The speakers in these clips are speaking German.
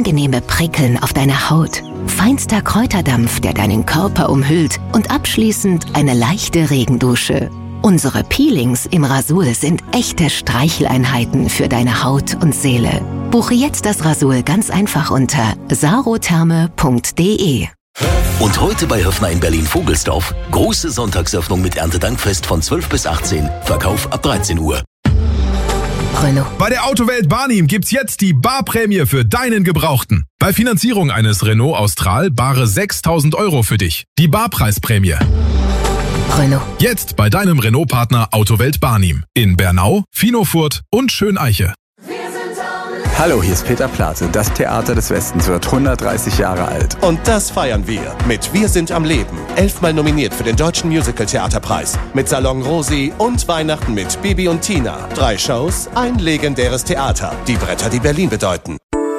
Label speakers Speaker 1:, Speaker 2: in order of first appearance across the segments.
Speaker 1: angenehme Prickeln auf deiner Haut, feinster Kräuterdampf, der deinen Körper umhüllt und abschließend eine leichte Regendusche. Unsere Peelings im Rasul sind echte Streicheleinheiten für deine Haut und Seele. Buche jetzt das Rasul ganz einfach unter sarotherme.de.
Speaker 2: Und heute bei Höffner in Berlin-Vogelsdorf. Große Sonntagsöffnung mit Erntedankfest von 12 bis 18. Verkauf ab 13 Uhr.
Speaker 1: Renault.
Speaker 3: Bei der Autowelt Barnim gibt's jetzt die Barprämie für deinen Gebrauchten. Bei Finanzierung eines Renault Austral bare 6.000 € für dich. Die Barpreisprämie.
Speaker 1: Renault.
Speaker 3: Jetzt bei deinem Renault-Partner Autowelt Barnim. In Bernau, Finofurt und Schöneiche.
Speaker 4: Hallo, hier ist Peter Plate. Das Theater des Westens wird 130 Jahre alt.
Speaker 5: Und das feiern wir mit Wir sind am Leben. 11-mal nominiert für den Deutschen Musical-Theaterpreis. Mit Salon Rosi und Weihnachten mit Bibi und Tina. 3 Shows, ein legendäres Theater. Die Bretter, die Berlin bedeuten.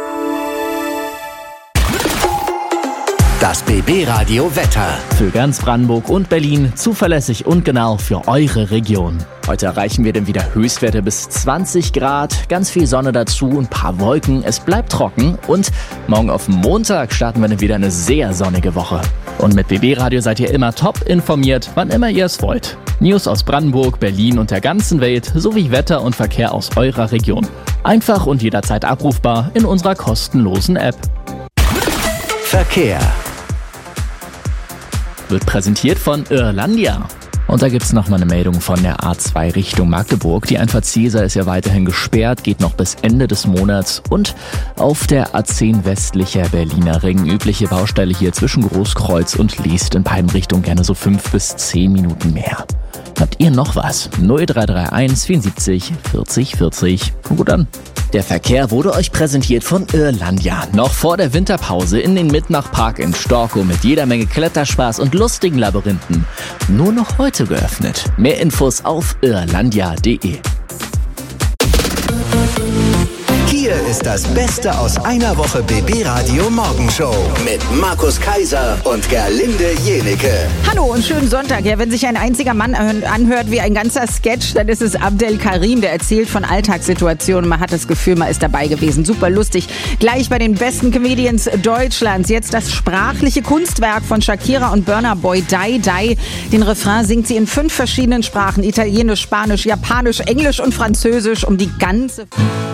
Speaker 2: Das BB-Radio Wetter.
Speaker 6: Für ganz Brandenburg und Berlin zuverlässig und genau für eure Region. Heute erreichen wir dann wieder Höchstwerte bis 20 Grad, ganz viel Sonne dazu, ein paar Wolken, es bleibt trocken und morgen auf Montag starten wir dann wieder eine sehr sonnige Woche. Und mit BB-Radio seid ihr immer top informiert, wann immer ihr es wollt. News aus Brandenburg, Berlin und der ganzen Welt sowie Wetter und Verkehr aus eurer Region. Einfach und jederzeit abrufbar in unserer kostenlosen App.
Speaker 2: Verkehr.
Speaker 6: Wird präsentiert von Irlandia. Und da gibt's noch mal eine Meldung von der A2 Richtung Magdeburg. Die Einfahrt Cäsar ist ja weiterhin gesperrt, geht noch bis Ende des Monats. Und auf der A10 westlicher Berliner Ring übliche Baustelle hier zwischen Großkreuz und Liest in beiden Richtungen gerne so 5 bis 10 Minuten mehr. Habt ihr noch was? 0331 74 40 40. Gut an.
Speaker 2: Der Verkehr wurde euch präsentiert von Irlandia.
Speaker 6: Noch vor der Winterpause in den Mitmachpark in Storkow mit jeder Menge Kletterspaß und lustigen Labyrinthen. Nur noch heute geöffnet. Mehr Infos auf irlandia.de.
Speaker 2: Hier ist das Beste aus einer Woche BB-Radio Morgenshow mit Markus Kaiser und Gerlinde Jenecke.
Speaker 7: Hallo und schönen Sonntag. Ja, wenn sich ein einziger Mann anhört wie ein ganzer Sketch, dann ist es Abdel Karim, der erzählt von Alltagssituationen. Man hat das Gefühl, man ist dabei gewesen. Super lustig. Gleich bei den besten Comedians Deutschlands. Jetzt das sprachliche Kunstwerk von Shakira und Burna Boy, Die Die. Den Refrain singt sie in 5 verschiedenen Sprachen. Italienisch, Spanisch, Japanisch, Englisch und Französisch um die ganze...